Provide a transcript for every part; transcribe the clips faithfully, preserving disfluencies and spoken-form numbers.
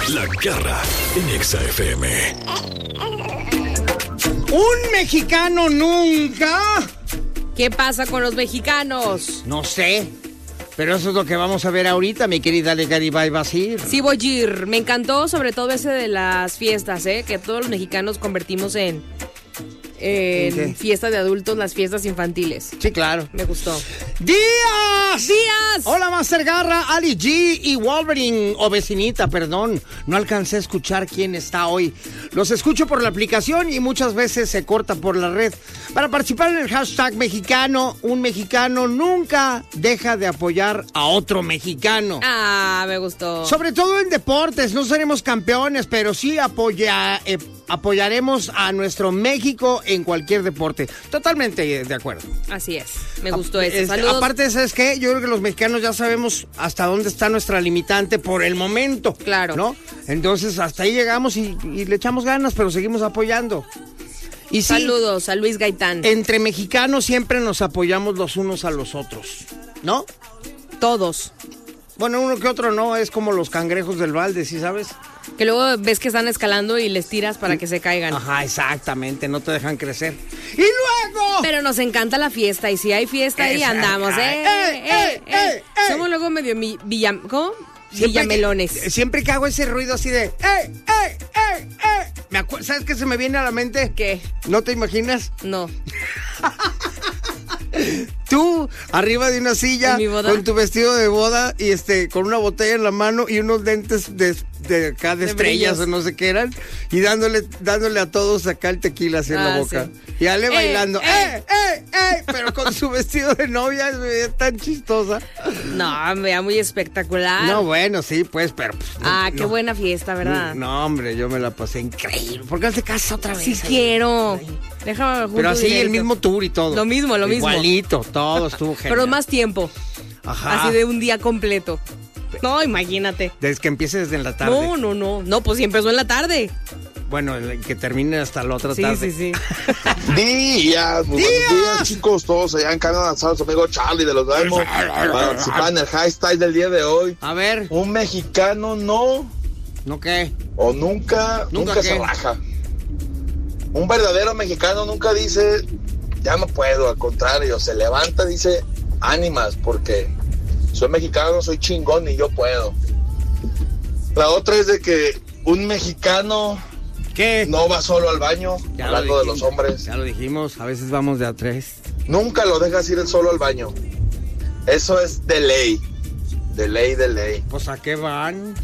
La Garra en Exa F M. ¿Un mexicano nunca? ¿Qué pasa con los mexicanos? No sé, pero eso es lo que vamos a ver ahorita, mi querida Garibay Basir. Sí, voy a ir. Me encantó sobre todo ese de las fiestas, ¿eh? Que todos los mexicanos convertimos en... en ¿Qué? fiesta de adultos, las fiestas infantiles. Sí, claro. Me gustó. ¡Díaz! ¡Díaz! Hola, Master Garra, Ali G y Wolverine, o vecinita, perdón. No alcancé a escuchar quién está hoy. Los escucho por la aplicación y muchas veces se corta por la red. Para participar en el hashtag mexicano, un mexicano nunca deja de apoyar a otro mexicano. Ah, me gustó. Sobre todo en deportes, no seremos campeones, pero sí apoya, eh, apoyaremos a nuestro México en cualquier deporte. Totalmente de acuerdo. Así es, me gustó A- eso. este, Saludos. Aparte, ¿sabes qué? Yo creo que los mexicanos ya sabemos hasta dónde está nuestra limitante por el momento. Claro. ¿No? Entonces, hasta ahí llegamos y, y le echamos ganas, pero seguimos apoyando. Y sí, Saludos a Luis Gaitán. entre mexicanos siempre nos apoyamos los unos a los otros, ¿no? Todos. Bueno, uno que otro no, es como los cangrejos del balde, ¿sí sabes? Que luego ves que están escalando y les tiras para que se caigan. Ajá, exactamente, no te dejan crecer. ¡Y luego! Pero nos encanta la fiesta y si hay fiesta ahí Exacto. andamos, ¿eh? ¡Ey, ey, ey, ey! Somos luego medio mi, villa, ¿cómo? Siempre Villamelones. que, siempre que hago ese ruido así de ¡ey, ey, ey, ey! Me acu- ¿Sabes qué se me viene a la mente? ¿Qué? ¿No te imaginas? No. Tú, arriba de una silla, ¿En mi boda? con tu vestido de boda y este, con una botella en la mano y unos lentes de, de acá de, De estrellas brillos. o no sé qué eran, y dándole, dándole a todos acá el tequila así en la Ah, boca. sí. Y Ale ¡Eh, bailando, eh! ¡eh, eh, eh! Pero con su vestido de novia, se veía tan chistosa. No, me veía muy espectacular. No, bueno, sí, pues, pero... pues, no, Ah, qué no. buena fiesta, ¿verdad? No, hombre, yo me la pasé increíble. ¿Por qué no te casas otra vez? Sí ahí? quiero. Déjame junto Pero así, dinerito. el mismo tour y todo. Lo mismo, lo mismo. Igualito, todo estuvo genial. Pero más tiempo. Ajá. Así de un día completo. No, imagínate. Desde que empiece desde la tarde. No, no, no. No, pues sí empezó en la tarde. Bueno, el- que termine hasta la otra Sí, tarde. sí, sí. Días, muy buenos días, chicos, todos allá en Canadá, su amigo Charlie de los Diamond, para participar en el hashtag del día de hoy. A ver, Un mexicano no ¿no qué? o nunca, ¿Nunca nunca, qué? se raja. Un verdadero mexicano nunca dice, ya no puedo, al contrario, se levanta, dice, ánimas, porque soy mexicano, soy chingón y yo puedo. La otra es de que un mexicano ¿Qué? no va solo al baño, Ya lo hablando de dijimos, los hombres. Ya lo dijimos, a veces vamos de a tres. Nunca lo dejas ir él solo al baño. Eso es de ley. De ley, de ley. Pues ¿a qué van?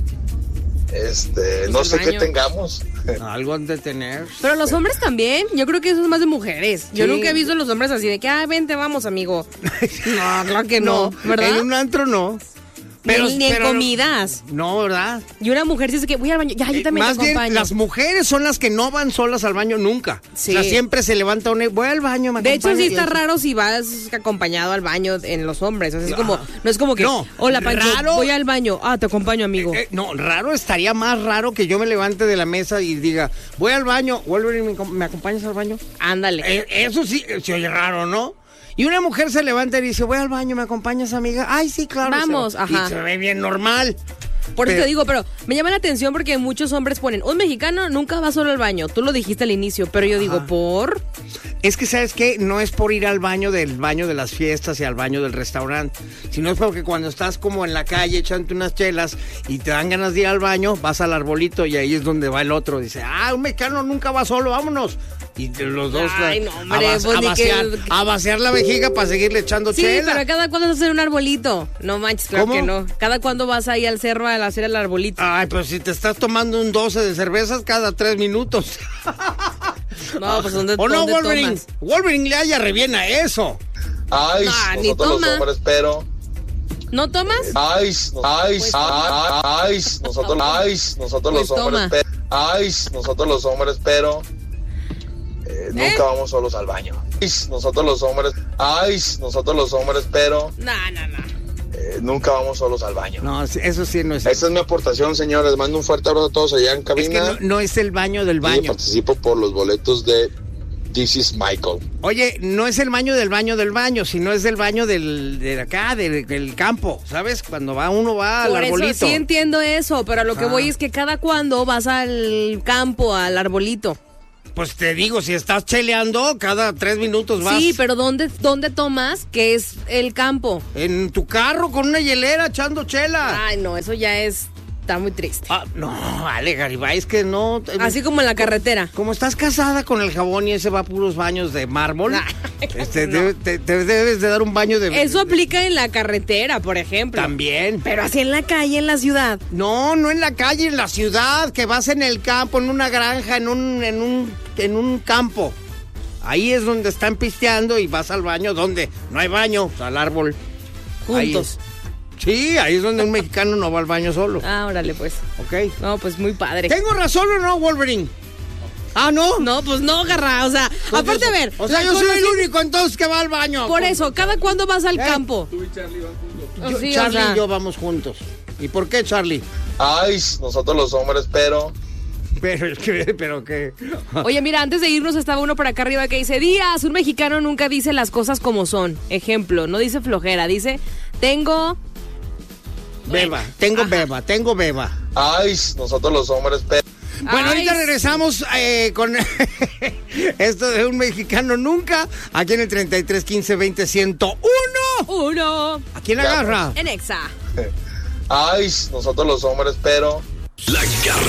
Este, Pues no al sé qué baño. tengamos. Algo han de tener. Pero los hombres también. Yo creo que eso es más de mujeres. Yo Sí. nunca he visto a los hombres así de que, ah, vente, vamos, amigo. No, claro que no, ¿verdad? En un antro no. Pero, ni, ni en pero- comidas. No, ¿verdad? Y una mujer dice que voy al baño. Ya, yo Eh, también Más te bien, acompaño. las mujeres son las que no van solas al baño nunca. Sí. O sea, siempre se levanta una y voy al baño, me De hecho, acompaña", sí y está así. raro si vas acompañado al baño en los hombres. O sea, es como, no es como que, No, hola, Pancho, raro. voy al baño. Ah, te acompaño, amigo. Eh, no, raro estaría más raro que yo me levante de la mesa y diga, voy al baño, Wolverine, ¿me, ¿me acompañas al baño? Ándale. Eh, eso sí, se oye raro, ¿no? Y una mujer se levanta y dice, voy al baño, ¿me acompañas, amiga? Ay, sí, claro. Vamos, se va. ajá. Y se ve bien normal. Por eso pero- te digo, pero me llama la atención porque muchos hombres ponen, un mexicano nunca va solo al baño. Tú lo dijiste al inicio, pero yo digo, Ajá. ¿por? Es que, ¿sabes qué? No es por ir al baño del baño de las fiestas y al baño del restaurante, sino es porque cuando estás como en la calle echándote unas chelas y te dan ganas de ir al baño, vas al arbolito y ahí es donde va el otro. Dice, ah, un mexicano nunca va solo, vámonos. Y de los dos Ay, a- no, hombre, a, vas- pues a ni vaciar, que- a vaciar la vejiga para seguirle echando Sí, chela. pero cada cuando vas a hacer un arbolito. No manches, claro ¿Cómo? que no. Cada cuando vas ahí al cerro a hacer el arbolito. Ay, pero si te estás tomando un doce de cervezas cada tres minutos. No, pues ¿dónde, ¿O no, dónde Wolverine? tomas? Wolverine le haya reviena eso. Ay, No, ni nosotros toma. los hombres, pero. ¿No tomas? Ay, ay, Pues ay, ay, nosotros, ay, nosotros Pues los hombres, toma. pero. Ay, nosotros los hombres, pero. eh, nunca vamos solos al baño. Ay, nosotros los hombres. Ay, nosotros los hombres, pero. No, no, no. eh, nunca vamos solos al baño. No, sí, eso sí no es. Esa es mi aportación, señores. Mando un fuerte abrazo a todos allá en Es cabina. que no, no es el baño del Y baño. participo por los boletos de This is Michael. Oye, no es el baño del baño del baño, sino es del baño del, de acá, del, del campo, ¿sabes? Cuando va uno va al Por arbolito. eso sí entiendo eso, pero a lo que Ah. voy es que cada cuando vas al campo, al arbolito. Pues te digo, si estás cheleando, cada tres minutos vas. Sí, pero ¿dónde, dónde tomas? Que es el campo. En tu carro con una hielera echando chela. Ay, no, eso ya es... Está muy triste. Ah, no, Ale Garibay, es que no. Así como en la carretera. Como estás casada con el jabón y ese va a puros baños de mármol, Ay, este, no. debe- te, te debes de dar un baño de... Eso aplica en la carretera, por ejemplo. También. Pero así en la calle, en la ciudad. No, no en la calle, en la ciudad, que vas en el campo, en una granja, en un, en un, en un campo. Ahí es donde están pisteando y vas al baño, donde no hay baño, pues, al árbol. Juntos. Ahí. Sí, ahí es donde un mexicano no va al baño solo. Ah, órale, pues. ¿Ok? No, pues muy padre. ¿Tengo razón o no, Wolverine? Ah, ¿no? No, pues no, Garra. O sea, Pues aparte, yo- a ver. O sea, la yo soy el conocí- único entonces que va al baño. Por eso, ¿cada cuándo vas al ¿Eh? campo? Yo- Sí, o Charlie sea. y yo vamos juntos. ¿Y por qué, Charlie? Ay, nosotros los hombres, pero... Pero es que, pero que... Oye, mira, antes de irnos estaba uno por acá arriba que dice, Díaz, un mexicano nunca dice las cosas como son. Ejemplo, no dice flojera, dice, tengo... Beba, tengo Ajá. beba, tengo beba. Ay, nosotros los hombres, pero... Bueno, Ay, ahorita sí. regresamos eh, con esto de un mexicano nunca, aquí en el treinta y tres quince veinte ciento uno. Uno. ¿A quién agarra? En Exa. Ay, nosotros los hombres, pero... La Garra